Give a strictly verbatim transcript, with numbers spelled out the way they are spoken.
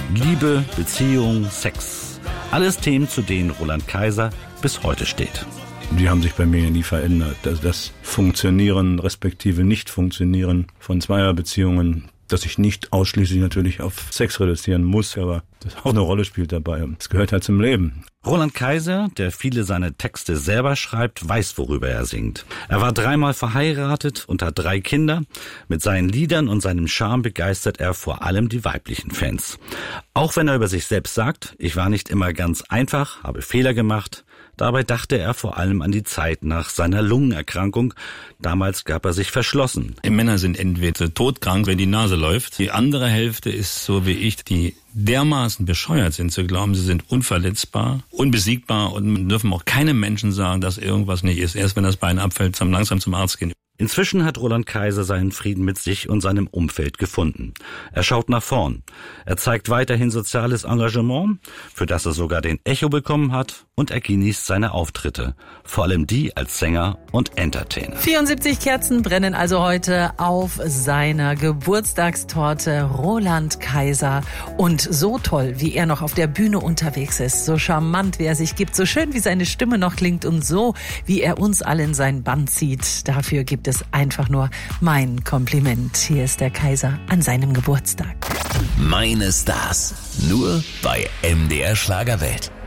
Liebe, Beziehung, Sex. Alles Themen, zu denen Roland Kaiser bis heute steht. Die haben sich bei mir nie verändert. Das, das Funktionieren respektive Nicht-Funktionieren von Zweierbeziehungen, dass ich nicht ausschließlich natürlich auf Sex reduzieren muss, aber das auch eine Rolle spielt dabei. Das gehört halt zum Leben. Roland Kaiser, der viele seiner Texte selber schreibt, weiß, worüber er singt. Er war dreimal verheiratet und hat drei Kinder. Mit seinen Liedern und seinem Charme begeistert er vor allem die weiblichen Fans. Auch wenn er über sich selbst sagt, ich war nicht immer ganz einfach, habe Fehler gemacht. Dabei dachte er vor allem an die Zeit nach seiner Lungenerkrankung. Damals gab er sich verschlossen. Die Männer sind entweder todkrank, wenn die Nase läuft. Die andere Hälfte ist so wie ich, die dermaßen bescheuert sind zu glauben, sie sind unverletzbar, unbesiegbar und dürfen auch keinem Menschen sagen, dass irgendwas nicht ist. Erst wenn das Bein abfällt, zum langsam zum Arzt gehen. Inzwischen hat Roland Kaiser seinen Frieden mit sich und seinem Umfeld gefunden. Er schaut nach vorn. Er zeigt weiterhin soziales Engagement, für das er sogar den Echo bekommen hat, und er genießt seine Auftritte, vor allem die als Sänger und Entertainer. vierundsiebzig Kerzen brennen also heute auf seiner Geburtstagstorte. Roland Kaiser. Und so toll, wie er noch auf der Bühne unterwegs ist, so charmant, wie er sich gibt, so schön, wie seine Stimme noch klingt und so, wie er uns alle in sein Band zieht. Dafür gibt es einfach nur mein Kompliment. Hier ist der Kaiser an seinem Geburtstag. Meine Stars. Nur bei M D R Schlagerwelt.